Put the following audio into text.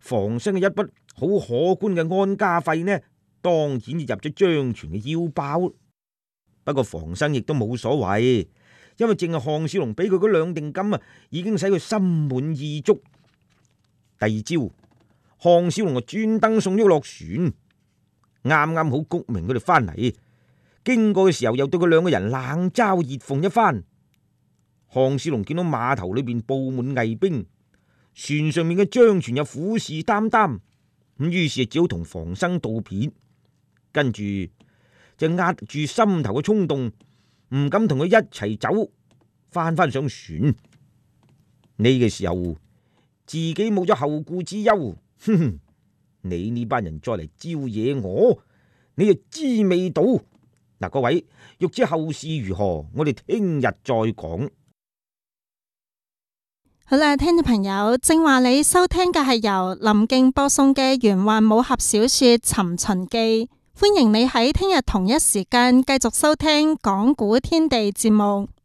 房生嘅一筆好可觀嘅安家費呢，當然就入咗張全嘅腰包。不過房生亦都冇所謂，因為淨係項少龍俾佢嗰兩錠金啊，已經使佢心滿意足。第二朝，項少龍就專登送咗落船，啱啱好谷明佢哋翻嚟，經過嘅時候又對佢兩個人冷嘲熱諷一番。項少龍見到碼頭裏邊布滿偽兵，船上面嘅張全又虎視眈眈，咁於是只好同房生道別，跟住就壓住心頭嘅衝動，唔敢同佢一齊走，翻上船。呢個時候自己冇咗後顧之憂，哼哼，你呢班人再嚟招惹我，你就知味道。嗱，各位欲知後事如何，我哋聽日再講。 好啦，聽眾朋友，正話你收聽嘅係由林敬播送嘅玄幻武俠小說《尋秦記》，歡迎你喺聽日同一時間繼續收聽講古天地節目。